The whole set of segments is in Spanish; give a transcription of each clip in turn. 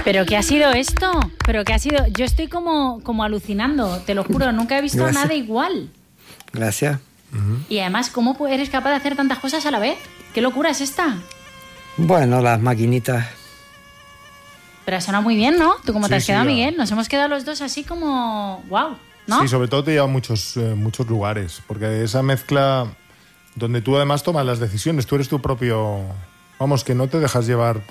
¿Pero qué ha sido esto? ¿Pero qué ha sido? Yo estoy como alucinando, te lo juro, nunca he visto nada igual. Gracias. Y además, ¿cómo eres capaz de hacer tantas cosas a la vez? ¿Qué locura es esta? Bueno, las maquinitas. Pero suena muy bien, ¿no? ¿Tú cómo te has quedado, ya. Miguel? Nos hemos quedado los dos así como... ¡Wow! ¿No? Sí, sobre todo te lleva a muchos lugares, porque esa mezcla donde tú además tomas las decisiones, tú eres tu propio... Vamos, que no te dejas llevar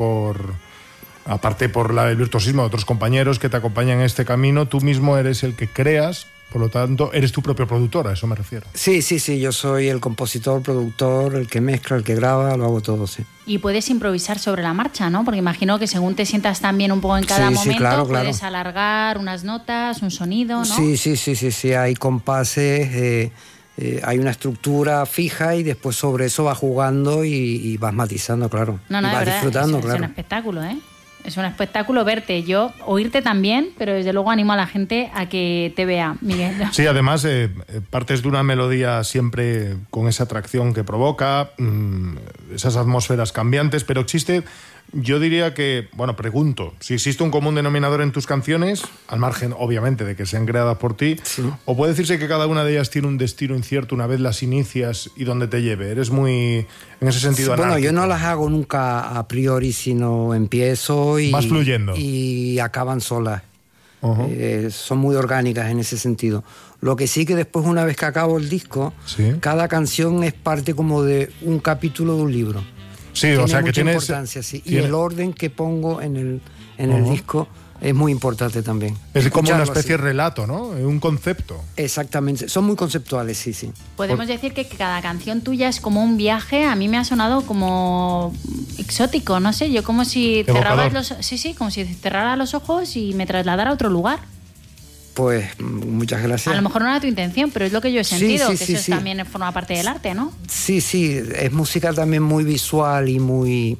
aparte por el virtuosismo de otros compañeros que te acompañan en este camino, tú mismo eres el que creas, por lo tanto, eres tu propio productor, a eso me refiero. Sí, yo soy el compositor, productor, el que mezcla, el que graba, lo hago todo, sí. Y puedes improvisar sobre la marcha, ¿no? Porque imagino que según te sientas también un poco en cada momento, claro. puedes alargar unas notas, un sonido, ¿no? Sí, hay compases, hay una estructura fija y después sobre eso vas jugando y vas matizando, claro. No, y vas de verdad, disfrutando, es claro. un espectáculo, ¿eh? Es un espectáculo verte, oírte también, pero desde luego animo a la gente a que te vea, Miguel. Sí, además partes de una melodía siempre con esa atracción que provoca, esas atmósferas cambiantes, pero existe, yo diría que, bueno, pregunto, si existe un común denominador en tus canciones, al margen, obviamente, de que sean creadas por ti, sí. O puede decirse que cada una de ellas tiene un destino incierto una vez las inicias y donde te lleve. Eres muy, en ese sentido, Bueno, anárquico. yo no las hago nunca a priori, sino empiezo y... Vas fluyendo. Y acaban solas. Uh-huh. Son muy orgánicas en ese sentido. Lo que sí que después, una vez que acabo el disco, ¿Sí? cada canción es parte como de un capítulo de un libro. Sí, o sea que tienes... importancia, sí. Y el orden que pongo en el disco es muy importante también. Es como una especie así. de relato, ¿no? Un concepto. Exactamente. Son muy conceptuales, sí. Podemos decir que cada canción tuya es como un viaje. A mí me ha sonado como exótico, no sé. Yo como si cerrabas como si cerrara los ojos y me trasladara a otro lugar. Pues muchas gracias. A lo mejor no era tu intención, pero es lo que yo he sentido, que eso sí. también forma parte del arte, ¿no? Sí, es música también muy visual y muy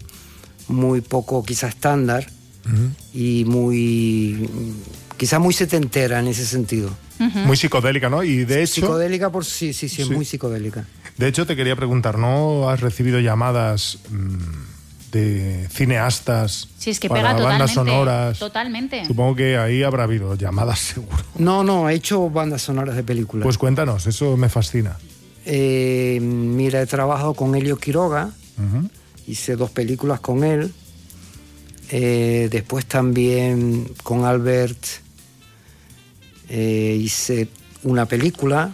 poco quizá estándar, y quizá muy setentera en ese sentido. Muy psicodélica, ¿no? Y de hecho... Psicodélica sí, es muy psicodélica. De hecho, te quería preguntar, ¿no has recibido llamadas de cineastas es que para pega bandas sonoras? Totalmente. Supongo que ahí habrá habido llamadas, seguro. No, he hecho bandas sonoras de películas. Pues cuéntanos, eso me fascina. Mira, he trabajado con Elio Quiroga, hice 2 películas con él. Después también con Albert hice una película.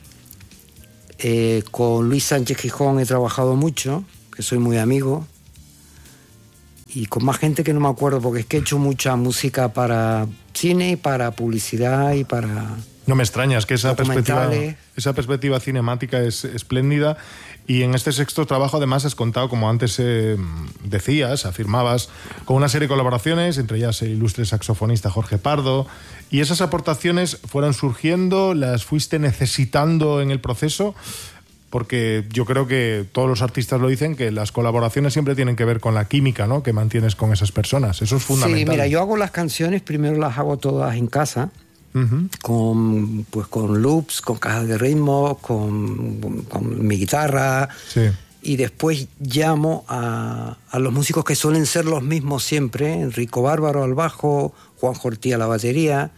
Con Luis Sánchez Gijón he trabajado mucho, que soy muy amigo. Y con más gente que no me acuerdo, porque es que he hecho mucha música para cine y para publicidad y para... No me extrañas, que esa perspectiva cinemática es espléndida. Y en este sexto trabajo además has contado, como antes decías, afirmabas, con una serie de colaboraciones, entre ellas el ilustre saxofonista Jorge Pardo. Y esas aportaciones fueron surgiendo, las fuiste necesitando en el proceso, porque yo creo que todos los artistas lo dicen, que las colaboraciones siempre tienen que ver con la química, ¿no?, que mantienes con esas personas. Eso es fundamental. Sí, mira, yo hago las canciones, primero las hago todas en casa, con loops, con cajas de ritmo, con mi guitarra. Sí. Y después llamo a los músicos que suelen ser los mismos siempre: Enrico Bárbaro al bajo, Juan Ortía a la batería,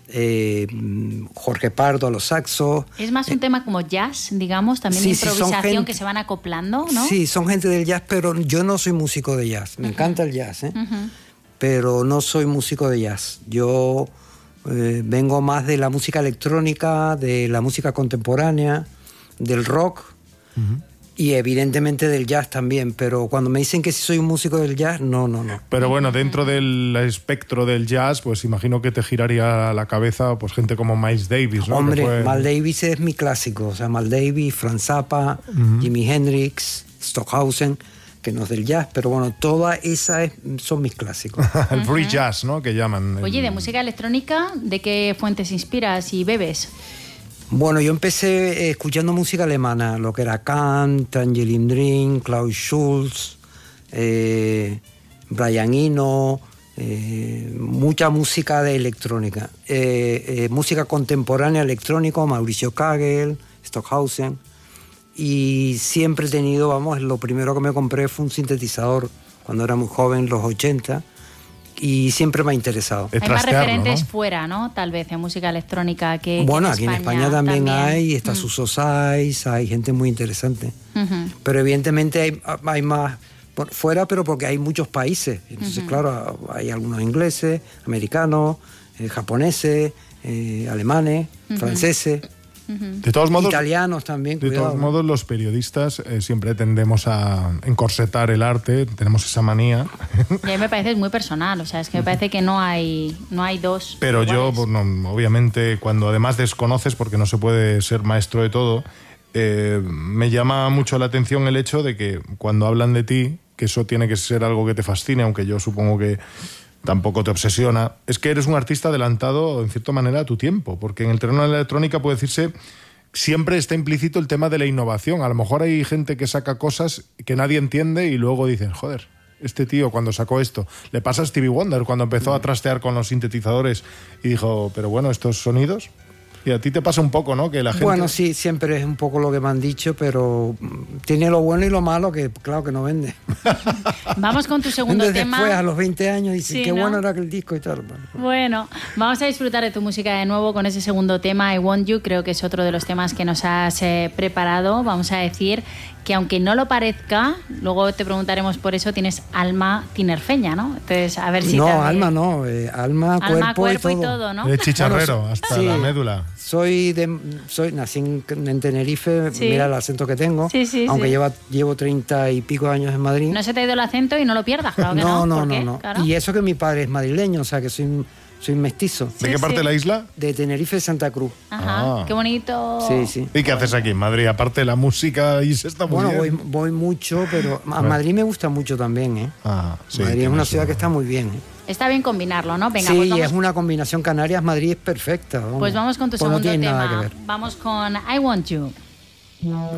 Jorge Pardo a los saxos. Es más un tema como jazz, digamos, también de improvisación, que se van acoplando, ¿no? Sí, son gente del jazz, pero yo no soy músico de jazz. Me encanta el jazz, pero no soy músico de jazz. Yo vengo más de la música electrónica, de la música contemporánea, del rock, y evidentemente del jazz también, pero cuando me dicen que si soy un músico del jazz, no. Pero bueno, dentro del espectro del jazz, pues imagino que te giraría la cabeza pues gente como Miles Davis, ¿no? Hombre, Miles Davis es mi clásico, o sea, Miles Davis, Franz Zappa, Jimi Hendrix, Stockhausen, que no es del jazz, pero bueno, todas esas son mis clásicos. El free jazz, ¿no?, que llaman. Oye, de música electrónica, ¿de qué fuentes inspiras y bebes? Bueno, yo empecé escuchando música alemana, lo que era Kant, Angelin Dream, Klaus Schulz, Brian Eno, mucha música de electrónica. Música contemporánea electrónica, Mauricio Kagel, Stockhausen. Y siempre he tenido, lo primero que me compré fue un sintetizador cuando era muy joven, los 80. y siempre me ha interesado. Hay más referentes, ¿no?, fuera, ¿no? Tal vez en música electrónica que bueno, que aquí en España también hay, está Suso Saiz, hay gente muy interesante. Pero evidentemente hay más fuera, pero porque hay muchos países. Entonces, claro, hay algunos ingleses, americanos, japoneses, alemanes, franceses. De todos modos, italianos también. De todos modos, los periodistas siempre tendemos a encorsetar el arte, tenemos esa manía. Y a mí me parece muy personal, o sea, es que me parece que no hay dos. Pero iguales. yo, bueno, obviamente, cuando además desconoces, porque no se puede ser maestro de todo, me llama mucho la atención el hecho de que cuando hablan de ti, que eso tiene que ser algo que te fascine, aunque yo supongo que tampoco te obsesiona, es que eres un artista adelantado en cierta manera a tu tiempo, porque en el terreno de la electrónica puede decirse siempre está implícito el tema de la innovación. A lo mejor hay gente que saca cosas que nadie entiende y luego dicen, joder, este tío cuando sacó esto, le pasa a Stevie Wonder cuando empezó a trastear con los sintetizadores y dijo, pero bueno, estos sonidos. Y a ti te pasa un poco, ¿no? Que la gente... Bueno, sí, siempre es un poco lo que me han dicho, pero tiene lo bueno y lo malo que, claro, que no vende. Vamos con tu segundo tema. Después, a los 20 años, dicen, sí, qué ¿no? bueno era aquel disco y tal. Bueno, vamos a disfrutar de tu música de nuevo con ese segundo tema, I Want You. Creo que es otro de los temas que nos has preparado. Vamos a decir que aunque no lo parezca, luego te preguntaremos por eso, tienes alma tinerfeña, ¿no? Entonces, a ver si no, también... alma no, alma, cuerpo y todo, ¿no? De chicharrero hasta la médula. Nací en Tenerife, sí. Mira el acento que tengo, aunque llevo 30 y pico años en Madrid. No se te ha ido el acento y no lo pierdas, claro que no. No. Claro. Y eso que mi padre es madrileño, o sea que soy mestizo. ¿De qué parte de la isla? De Tenerife, Santa Cruz. Ajá, qué bonito. Sí. ¿Y qué haces aquí en Madrid? Aparte de la música y se está muy bien. Bueno, voy mucho, pero a Madrid me gusta mucho también, ¿eh? Sí, Madrid es una ciudad que está muy bien, ¿eh? Está bien combinarlo, ¿no? Venga, sí, pues vamos... es una combinación Canarias-Madrid es perfecta. Vamos. Pues vamos con tu segundo no tiene tema. nada que ver. Vamos con I Want You.